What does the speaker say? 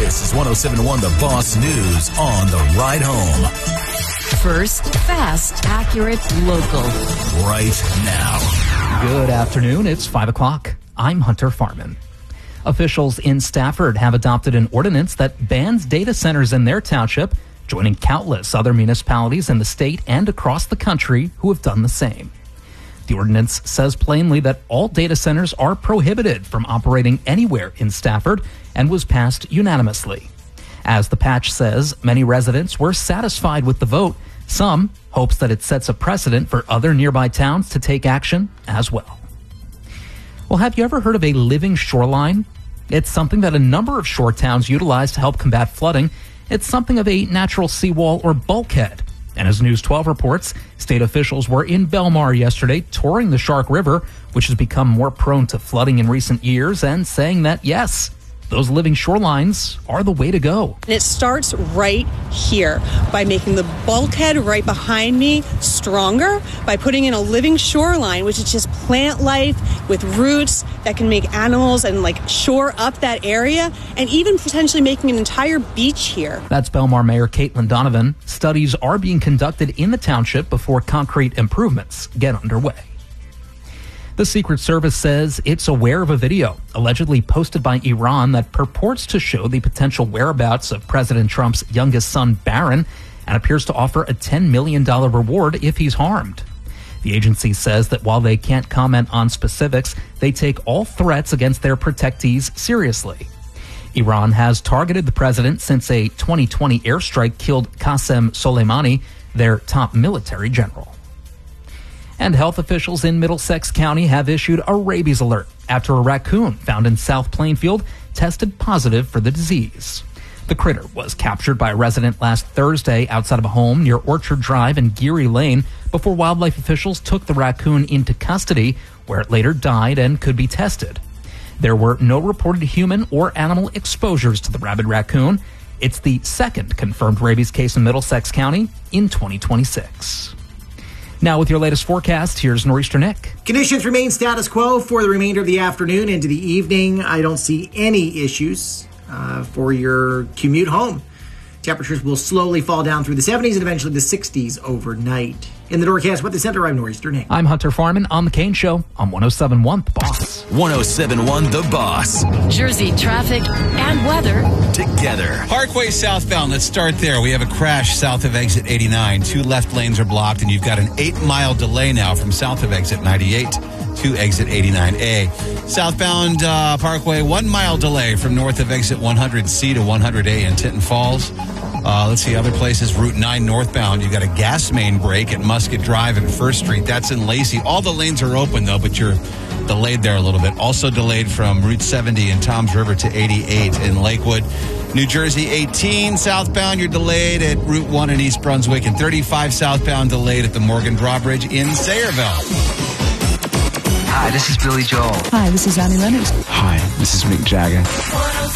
This is 107.1 The Boss News on the ride home. First, fast, accurate, local. Right now. Good afternoon. It's 5 o'clock. I'm Hunter Farman. Officials in Stafford have adopted an ordinance that bans data centers in their township, joining countless other municipalities in the state and across the country who have done the same. The ordinance says plainly that all data centers are prohibited from operating anywhere in Stafford and was passed unanimously. As the patch says, many residents were satisfied with the vote. Some hopes that it sets a precedent for other nearby towns to take action as well. Well, have you ever heard of a living shoreline? It's something that a number of shore towns utilize to help combat flooding. It's something of a natural seawall or bulkhead. And as News 12 reports, state officials were in Belmar yesterday touring the Shark River, which has become more prone to flooding in recent years, and saying that, yes, those living shorelines are the way to go. And it starts right here by making the bulkhead right behind me stronger, by putting in a living shoreline, which is just plant life with roots that can make animals and shore up that area, and even potentially making an entire beach here. That's Belmar Mayor Caitlin Donovan. Studies are being conducted in the township before concrete improvements get underway. The Secret Service says it's aware of a video allegedly posted by Iran that purports to show the potential whereabouts of President Trump's youngest son, Barron, and appears to offer a $10 million reward if he's harmed. The agency says that while they can't comment on specifics, they take all threats against their protectees seriously. Iran has targeted the president since a 2020 airstrike killed Qasem Soleimani, their top military general. And health officials in Middlesex County have issued a rabies alert after a raccoon found in South Plainfield tested positive for the disease. The critter was captured by a resident last Thursday outside of a home near Orchard Drive and Geary Lane before wildlife officials took the raccoon into custody, where it later died and could be tested. There were no reported human or animal exposures to the rabid raccoon. It's the second confirmed rabies case in Middlesex County in 2026. Now with your latest forecast, here's Nor'easter Nick. Conditions remain status quo for the remainder of the afternoon into the evening. I don't see any issues for your commute home. Temperatures will slowly fall down through the 70s and eventually the 60s overnight. In the Norcast Weather Center, I'm Nor'easter Nick. I'm Hunter Farman on The Kane Show on 107.1 The Boss. 107.1 The Boss. Jersey traffic and weather Together. Parkway southbound, let's start there. We have a crash south of exit 89. 2 left lanes are blocked, and you've got an 8-mile delay now from south of exit 98 to exit 89A. Southbound Parkway, 1 mile delay from north of exit 100C to 100A in Tinton Falls. Let's see, other places. Route 9 northbound, you've got a gas main break at Musket Drive and First Street. That's in Lacey. All the lanes are open, though, but you're delayed there a little bit. Also delayed from Route 70 in Toms River to 88 in Lakewood. New Jersey 18 southbound, you're delayed at Route 1 in East Brunswick, and 35 southbound delayed at the Morgan Drawbridge in Sayreville. Hi, this is Billy Joel. Hi, this is Annie Lennox. Hi, this is Mick Jagger.